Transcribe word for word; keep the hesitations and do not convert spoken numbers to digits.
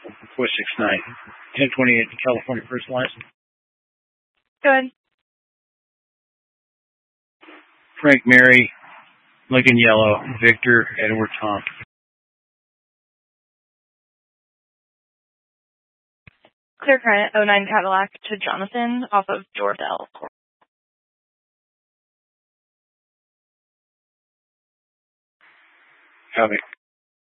four six nine. ten twenty-eight California First License. Go ahead. Frank Mary, Lincoln Yellow, Victor Edward Tom. Clear current oh nine Cadillac to Jonathan off of Jordell. Copy.